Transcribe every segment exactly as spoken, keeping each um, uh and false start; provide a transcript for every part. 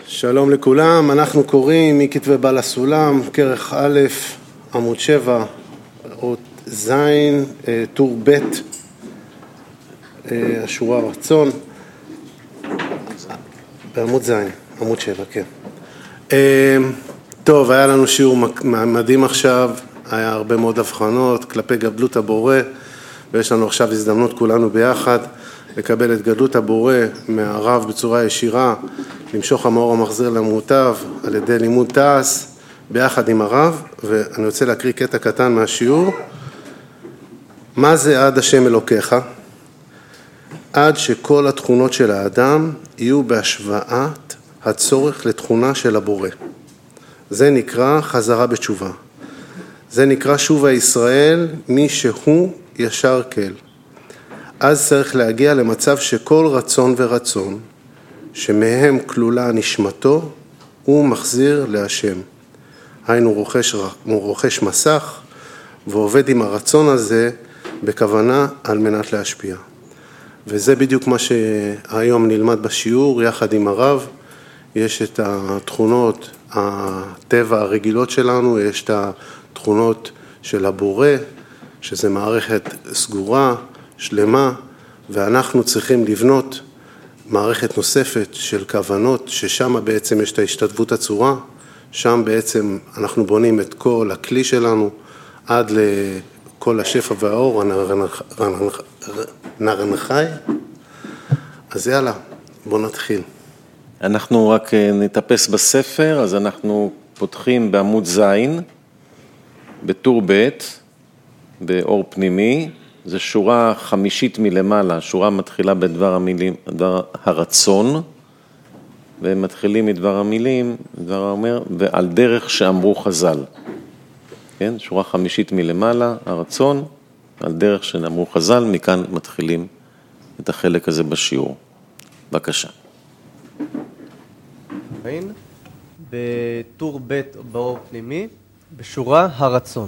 שלום לכולם, אנחנו קוראים מכתבי בעל הסולם, כרך א', עמוד שבע, אות זין, טור ב', השורה רצון, בעמוד זין, עמוד שבע, כן. טוב, היה לנו שיעור מדהים עכשיו, היה הרבה מאוד הבחנות כלפי גדלות הבורא, ויש לנו עכשיו הזדמנות כולנו ביחד לקבל את גדלות הבורא מהרב בצורה ישירה, למשוך המאור המחזיר למוטב על ידי לימוד תעש ביחד עם הרב. ואני רוצה להקריא קטע קטן מהשיעור. מה זה עד השם אלוקיך? עד שכל התכונות של האדם יהיו בהשוואת הצורך לתכונה של הבורא. זה נקרא חזרה בתשובה. זה נקרא שובה ישראל מי שהוא ישר כל. אז צריך להגיע למצב שכל רצון ורצון שמהם כלולה נשמתו הוא מחזיר להשם. היינו רוכש, רוכש מסך ועובד עם הרצון הזה בכוונה על מנת להשפיע. וזה בדיוק מה שהיום נלמד בשיעור יחד עם הרב. יש את התכונות הטבע הרגילות שלנו, יש את התכונות של הבורא, שזה מערכת סגורה, שלמה, ואנחנו צריכים לבנות מערכת נוספת של כוונות, ששם בעצם יש את ההשתתפות הצורה, שם בעצם אנחנו בונים את כל הכלי שלנו, עד לכל השפע והאור, הנרנחי. אז יאללה, בוא נתחיל. אנחנו רק נתאפס בספר, אז אנחנו פותחים בעמוד זין, בטור ב', באור פנימי, זה שורה חמישית מלמעלה, שורה מתחילה בדבר המילים, דבר הרצון, ומתחילים מדבר המילים, דבר האומר, ועל דרך שאמרו חז"ל. כן, שורה חמישית מלמעלה, הרצון, על דרך שאמרו חז"ל, מכאן מתחילים את החלק הזה בשיעור. בבקשה. בטור ב' באור פנימי, בשורה הרצון.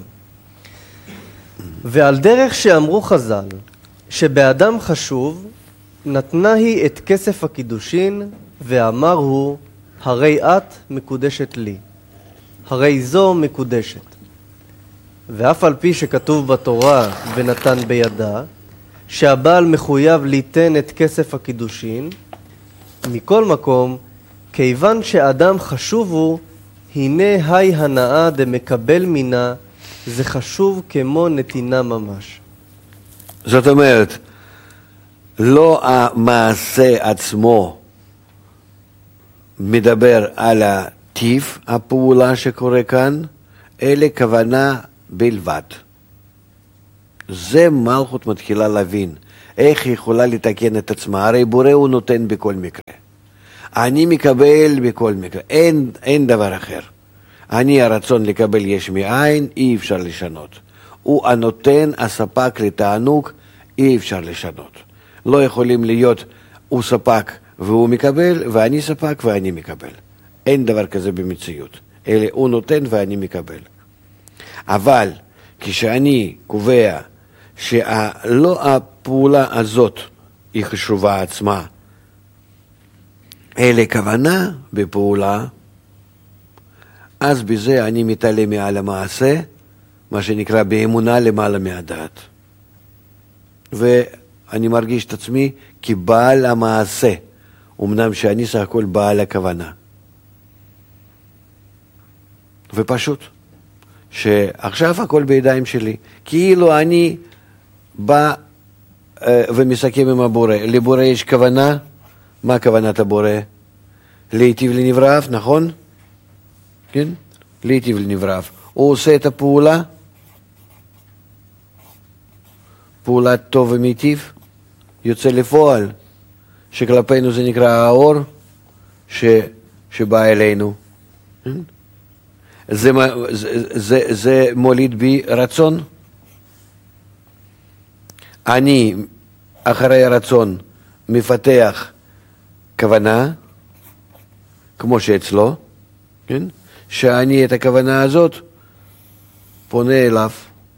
ועל דרך שאמרו חז"ל, שבאדם חשוב, נתנה היא את כסף הקידושין, ואמר הוא, הרי את מקודשת לי, הרי זו מקודשת. ואף על פי שכתוב בתורה ונתן בידה, שהבעל מחויב ליתן את כסף הקידושין, מכל מקום, כיוון שאדם חשוב הוא, הנה היי הנאה דמקבל מינה, זה חשוב כמו נתינה ממש. זאת אומרת, לא המעשה עצמו מדבר על הטיב הפעולה שקורה כאן, אלא כוונה בלבד. זה מלכות מתחילה להבין, איך היא יכולה לתקן את עצמה, הרי בורא הוא נותן בכל מקרה. אני מקבל בכל מקרה, אין, אין דבר אחר. אני הרצון לקבל יש מאין, אי אפשר לשנות. הוא הנותן, הספק לתענוג, אי אפשר לשנות. לא יכולים להיות, הוא ספק והוא מקבל, ואני ספק ואני מקבל. אין דבר כזה במציאות. אלא הוא נותן ואני מקבל. אבל כשאני קובע שלא הפעולה הזאת היא חשובה עצמה, אלא כוונה בפעולה, אז בזה אני מתעלה מעל המעשה, מה שנקרא באמונה למעלה מהדעת. ואני מרגיש את עצמי כבעל המעשה, אמנם שאני סך הכל בעל הכוונה. ופשוט, שעכשיו הכל בידיים שלי, כאילו אני בא ומסכם עם הבורא. לבורא יש כוונה, מה כוונת הבורא? להיטיב לנבראיו, נכון? כן? להיטיב לנבראיו. הוא עושה את הפעולה, פעולת טוב ומיטיב, יוצא לפועל, שכלפינו זה נקרא האור, ש, שבא אלינו. זה, זה, זה, זה מוליד בי רצון. אני, אחרי הרצון, מפתח כוונה, כמו שאצלו, כן? שאני את הכוונה הזאת פונה אליו.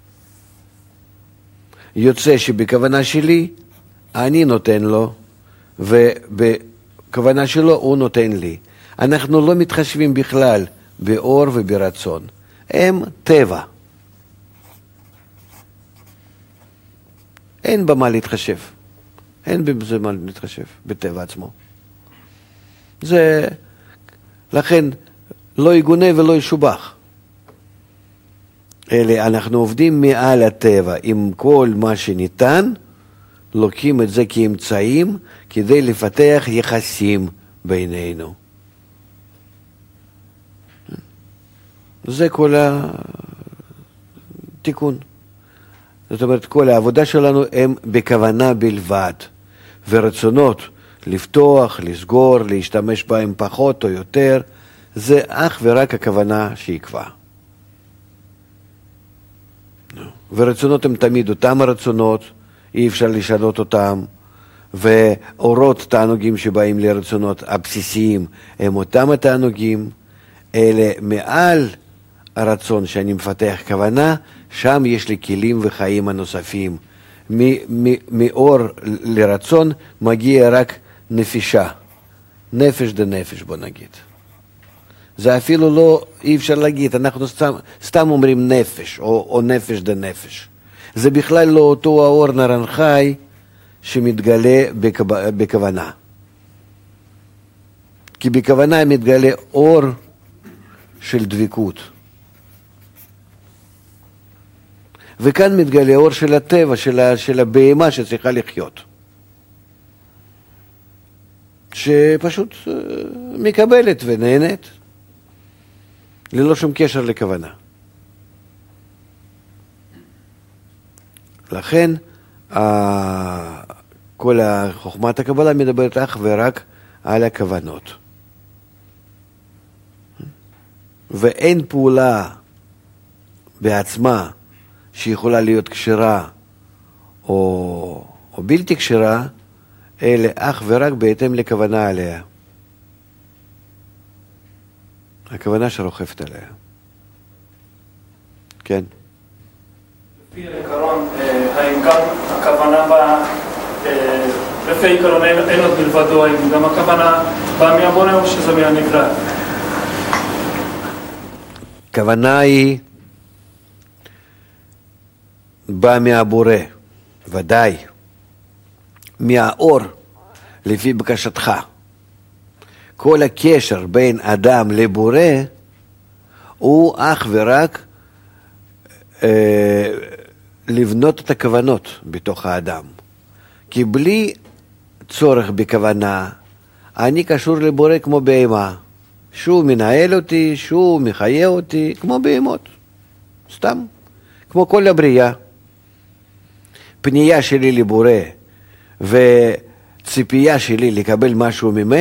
יוצא שבכוונה שלי אני נותן לו, ובכוונה שלו הוא נותן לי. אנחנו לא מתחשבים בכלל באור וברצון. הם טבע. אין במה להתחשב. אין בזה מה להתחשב, בטבע עצמו. זה, לכן, לא יגונה ולא ישובח. אלה, אנחנו עובדים מעל הטבע, עם כל מה שניתן, לוקחים את זה כאמצעים, כדי לפתח יחסים בינינו. זה כל התיקון. זאת אומרת, כל העבודה שלנו הם בכוונה בלבד, ורצונות לפתוח, לסגור, להשתמש בהם פחות או יותר, זה אך ורק הכוונה שיקבע. ורצונות הם תמיד אותם הרצונות, אי אפשר לשנות אותם, ואורות תענוגים שבאים לרצונות הבסיסיים הם אותם התענוגים, אלה מעל הרצון שאני מפתח כוונה, שם יש לי כלים וחיים הנוספים. מאור לרצון מגיע רק נפישה, נפש דנפש בוא נגיד. זה אפילו לא, אי אפשר להגיד, אנחנו סתם, סתם אומרים נפש או, או נפש דנפש. זה בכלל לא אותו האור נרנחי שמתגלה בכו, בכוונה. כי בכוונה מתגלה אור של דבקות. וכאן מתגלה אור של הטבע, של, ה, של הבהמה שצריכה לחיות. שפשוט uh, מקבלת ונהנית, ללא שום קשר לכוונה. לכן, uh, כל חוכמת הקבלה מדברת אך ורק על הכוונות. ואין פעולה בעצמה שיכולה להיות כשרה או, או בלתי כשרה, אלא אך ורק בהתאם לכוונה עליה. הכוונה שרוכבת עליה. כן. לפי העיקרון, האם גם הכוונה באה, לפי העיקרון אין עוד מלבדו, האם גם הכוונה באה מהבורא או שזה מהנברא? הכוונה היא באה מהבורא, ודאי, מהאור, לפי בקשתך. כל הקשר בין אדם לבורא הוא אך ורק אה, לבנות את הכוונות בתוך האדם. כי בלי צורך בכוונה, אני קשור לבורא כמו בהמה. שהוא מנהל אותי, שהוא מחיה אותי, כמו בהמות. סתם, כמו כל הבריאה. פנייה שלי לבורא וציפייה שלי לקבל משהו ממנו,